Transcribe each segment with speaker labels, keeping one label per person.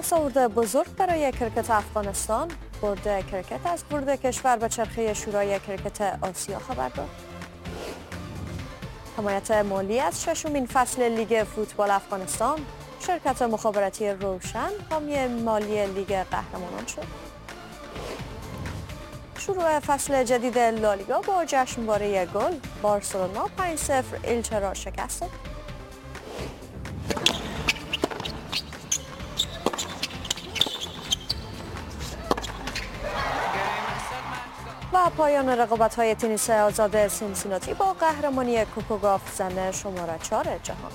Speaker 1: دستاورد بزرگ برای کرکت افغانستان. برد کرکت از ورود کشور به چرخه شورای کرکت آسیا خبر داد. حمایت مالی از ششمین فصل لیگ فوتبال افغانستان. شرکت مخابراتی روشن حامی مالی لیگ قهرمانان شد. شروع فصل جدید لالیگا با جشنواره گل. بارسلونا 5-0 ایلچه را شکست داد. و پایان رقابت‌های تنیس آزاد سینسیناتی با قهرمانی کوکو گاف زن شماره 4 جهان.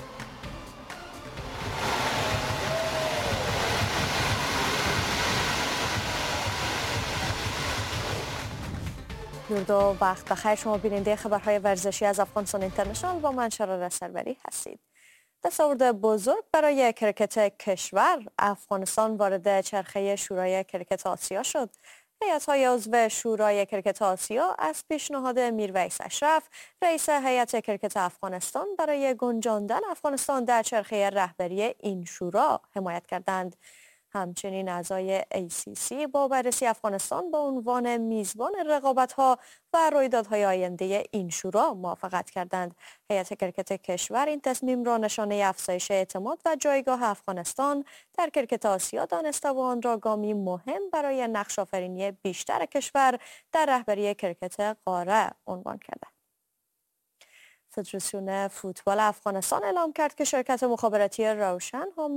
Speaker 1: درود و وقت بخیر شما بیننده خبرهای ورزشی از افغانستان اینترنشنال با من شراره سروری هستید. دستاورد بزرگ برای کرکت کشور. افغانستان وارد چرخه شورای کرکت آسیا شد. هیئت‌های عضو شورای کرکت آسیا از پیشنهاد میرویس اشرف رئیس هیئت کرکت افغانستان برای گنجاندن افغانستان در چرخه رهبری این شورا حمایت کردند. همچنین اعضای ACC با بررسی افغانستان به عنوان میزبان رقابت‌ها و رویدادهای آینده این شورا موافقت کردند. هیئت کرکت کشور این تصمیم را نشانه افزایش اعتماد و جایگاه افغانستان در کرکت آسیا دانسته و آن را گامی مهم برای نقش آفرینی بیشتر کشور در رهبری کرکت قاره عنوان کرده. فدراسیون فوتبال افغانستان اعلام کرد که شرکت مخابراتی روشن